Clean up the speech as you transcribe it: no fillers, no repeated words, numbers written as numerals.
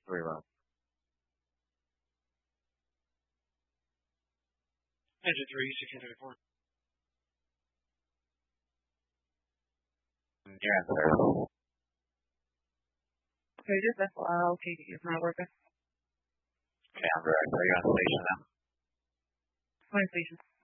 3 well. Engine 3, 1634. You're on service. Okay, just FYI, okay, it's not working. Okay, I'm direct. Are you on station now? Point station.